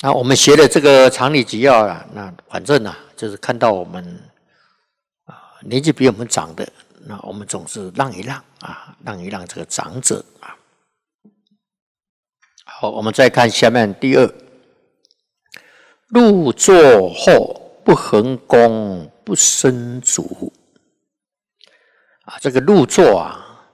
那我们学的这个常理集要啊，那反正啊，就是看到我们年纪比我们长的，那我们总是让一让啊，让一让这个长者啊。好，我们再看下面第二，入座后不横弓，不伸足啊。这个入座啊，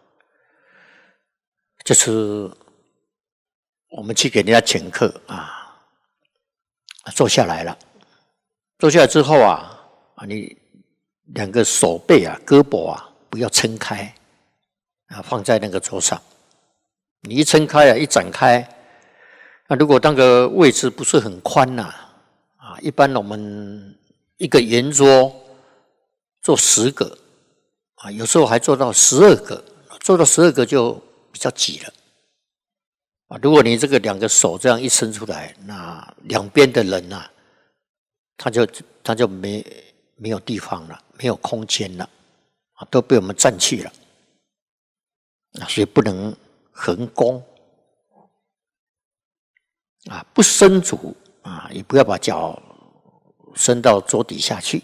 就是我们去给人家请客啊，坐下来了，坐下来之后啊，你两个手背啊、胳膊啊不要撑开啊，放在那个桌上。你一撑开啊，一展开，那如果那个位置不是很宽呐，一般我们一个圆桌坐10个啊，有时候还做到12个，做到12个就比较挤了啊。如果你这个两个手这样一伸出来，那两边的人啊，他就没有地方了，没有空间了啊，都被我们占去了啊，所以不能横弓啊，不伸足啊，也不要把脚伸到桌底下去。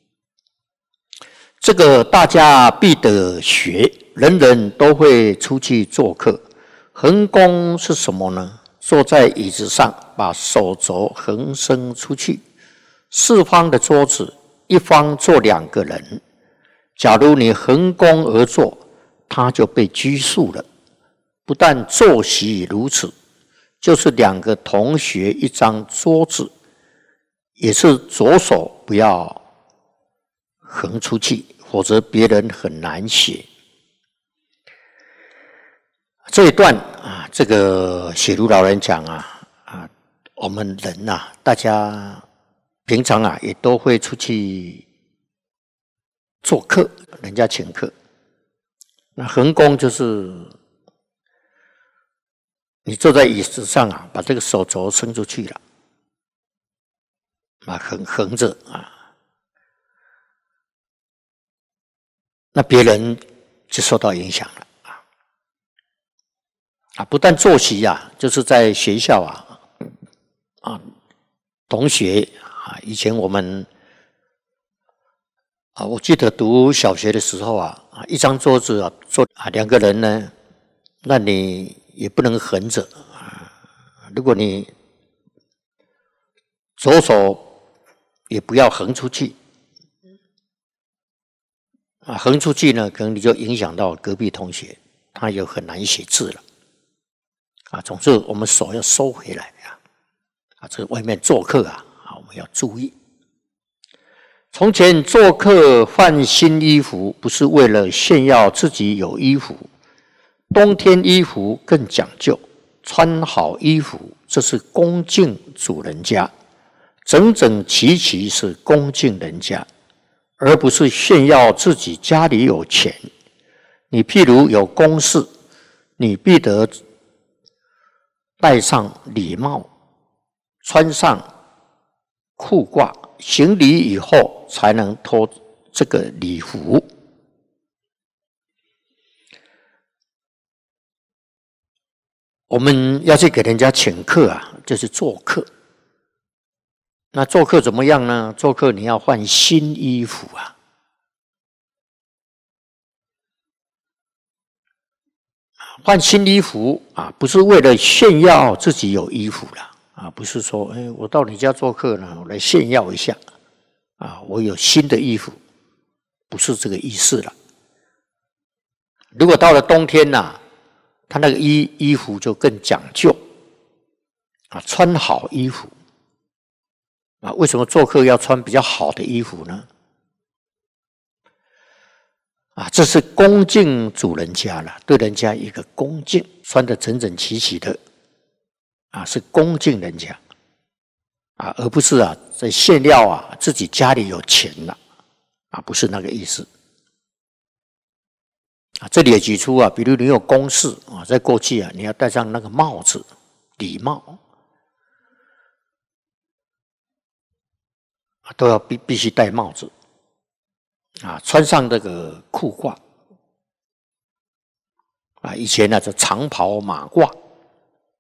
这个大家必得学，人人都会出去做客。横弓是什么呢？坐在椅子上，把手肘横伸出去，四方的桌子一方坐2个人。假如你横弓而坐，他就被拘束了。不但坐席如此，就是2个同学一张桌子，也是左手不要横出去，否则别人很难写。这一段啊，这个写如老人讲啊，我们人啊，大家平常啊也都会出去做客，人家请客。那横弓就是你坐在椅子上啊，把这个手肘伸出去了，啊，横着啊，那别人就受到影响了啊。不但坐席啊，就是在学校同学啊，以前我们我记得读小学的时候一张桌子啊，坐2个人呢，那你也不能横着啊。如果你左手也不要横出去啊，横出去呢，可能你就影响到隔壁同学，他也很难写字了啊。总之，我们手要收回来啊，这外面做客我们要注意。从前做客换新衣服，不是为了炫耀自己有衣服。冬天衣服更讲究，穿好衣服，这是恭敬主人家，整整齐齐是恭敬人家，而不是炫耀自己家里有钱。你譬如有公事，你必得戴上礼帽，穿上裤褂，行礼以后才能脱这个礼服。我们要去给人家请客就是做客。那做客怎么样呢？做客你要换新衣服换新衣服不是为了炫耀自己有衣服了不是说我到你家做客呢，我来炫耀一下我有新的衣服，不是这个意思了。如果到了冬天他那个衣服就更讲究穿好衣服为什么做客要穿比较好的衣服呢？这是恭敬主人家了，对人家一个恭敬，穿得整整齐齐的是恭敬人家而不是在炫耀自己家里有钱了不是那个意思这里也举出比如你有公事在过去你要戴上那个帽子，礼帽都要必须戴帽子穿上这个裤褂以前叫长袍马褂